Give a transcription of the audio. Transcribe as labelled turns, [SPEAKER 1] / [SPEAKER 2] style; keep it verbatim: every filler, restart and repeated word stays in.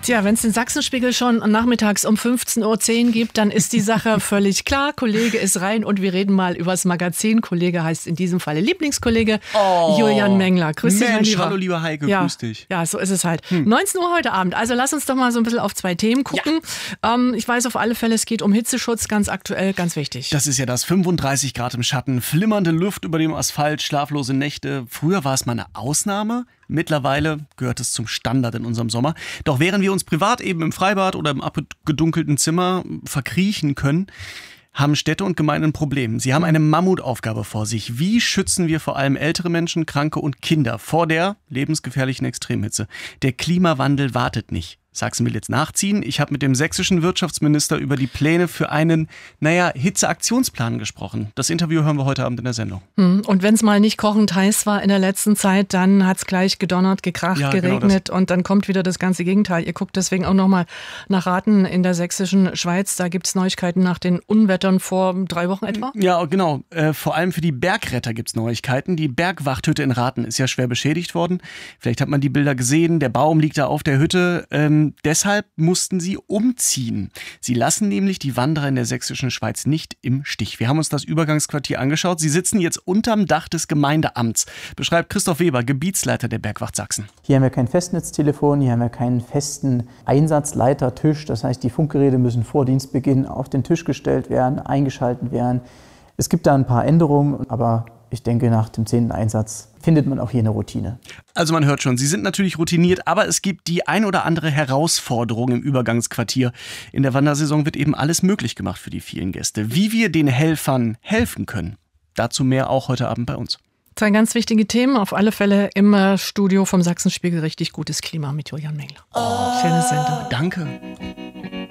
[SPEAKER 1] Tja, wenn es den Sachsenspiegel schon nachmittags um fünfzehn Uhr zehn gibt, dann ist die Sache völlig klar. Kollege ist rein und wir reden mal übers Magazin. Kollege heißt in diesem Falle Lieblingskollege
[SPEAKER 2] oh,
[SPEAKER 1] Julian Mengler. Grüß dich, mein Lieber.
[SPEAKER 2] Hallo, lieber Heike,
[SPEAKER 1] ja,
[SPEAKER 2] grüß dich.
[SPEAKER 1] Ja, so ist es halt. Hm. neunzehn Uhr heute Abend. Also lass uns doch mal so ein bisschen auf zwei Themen gucken. Ja. Ähm, ich weiß auf alle Fälle, es geht um Hitzeschutz, ganz aktuell, ganz wichtig.
[SPEAKER 2] Das ist ja das fünfunddreißig Grad im Schatten, flimmernde Luft über dem Asphalt, schlaflose Nächte. Früher war es mal eine Ausnahme. Mittlerweile gehört es zum Standard in unserem Sommer. Doch während wir uns privat eben im Freibad oder im abgedunkelten Zimmer verkriechen können, haben Städte und Gemeinden ein Problem. Sie haben eine Mammutaufgabe vor sich. Wie schützen wir vor allem ältere Menschen, Kranke und Kinder vor der lebensgefährlichen Extremhitze? Der Klimawandel wartet nicht. Sachsen will jetzt nachziehen. Ich habe mit dem sächsischen Wirtschaftsminister über die Pläne für einen, naja, Hitzeaktionsplan gesprochen. Das Interview hören wir heute Abend in der Sendung.
[SPEAKER 1] Und wenn es mal nicht kochend heiß war in der letzten Zeit, dann hat es gleich gedonnert, gekracht, ja, geregnet genau und dann kommt wieder das ganze Gegenteil. Ihr guckt deswegen auch nochmal nach Raten in der sächsischen Schweiz. Da gibt es Neuigkeiten nach den Unwettern vor drei Wochen etwa.
[SPEAKER 2] Ja, genau. Äh, vor allem für die Bergretter gibt es Neuigkeiten. Die Bergwachthütte in Raten ist ja schwer beschädigt worden. Vielleicht hat man die Bilder gesehen. Der Baum liegt da auf der Hütte. Ähm, Deshalb mussten sie umziehen. Sie lassen nämlich die Wanderer in der sächsischen Schweiz nicht im Stich. Wir haben uns das Übergangsquartier angeschaut. Sie sitzen jetzt unterm Dach des Gemeindeamts, beschreibt Christoph Weber, Gebietsleiter der Bergwacht Sachsen.
[SPEAKER 3] Hier haben wir kein Festnetztelefon, hier haben wir keinen festen Einsatzleitertisch. Das heißt, die Funkgeräte müssen vor Dienstbeginn auf den Tisch gestellt werden, eingeschaltet werden. Es gibt da ein paar Änderungen, aber ich denke, nach dem zehnten Einsatz findet man auch hier eine Routine.
[SPEAKER 2] Also man hört schon, Sie sind natürlich routiniert, aber es gibt die ein oder andere Herausforderung im Übergangsquartier. In der Wandersaison wird eben alles möglich gemacht für die vielen Gäste. Wie wir den Helfern helfen können, dazu mehr auch heute Abend bei uns.
[SPEAKER 1] Zwei ganz wichtige Themen, auf alle Fälle im Studio vom Sachsenspiegel. Richtig gutes Klima mit Julian Mengler.
[SPEAKER 2] Oh,
[SPEAKER 1] schöne Sendung.
[SPEAKER 2] Danke.